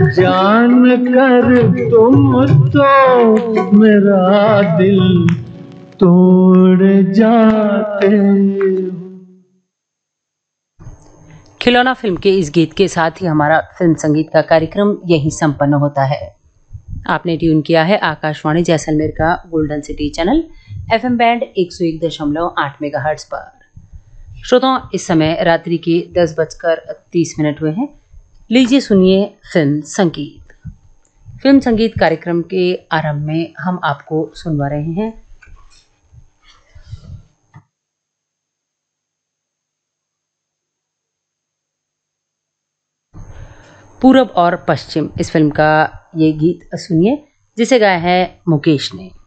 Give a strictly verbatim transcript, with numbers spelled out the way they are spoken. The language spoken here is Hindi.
जान कर तुम तो मेरा दिल तोड़ जाते हो। खिलौना फिल्म के इस गीत के साथ ही हमारा फिल्म संगीत का कार्यक्रम यहीं संपन्न होता है। आपने ट्यून किया है आकाशवाणी जैसलमेर का golden city channel FM band एक सौ एक दशमलव आठ मेगाहर्ट्ज पर। श्रोताओं, इस समय रात्रि के दस बजकर तीस मिनट हुए हैं। लीजिए सुनिए फिल्म संगीत। फिल्म संगीत कार्यक्रम के आरंभ में हम आपको सुनवा रहे हैं पूरब और पश्चिम। इस फिल्म का ये गीत सुनिए जिसे गाया है मुकेश ने।